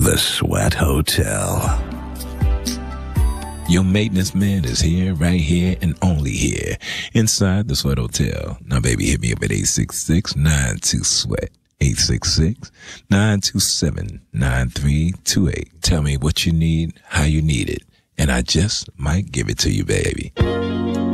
The Sweat Hotel. Your maintenance man is here, right here, and only here, inside the Sweat Hotel. Now, baby, hit me up at 866-92-SWEAT. 866-927-9328. Tell me what you need, how you need it, and I just might give it to you, baby.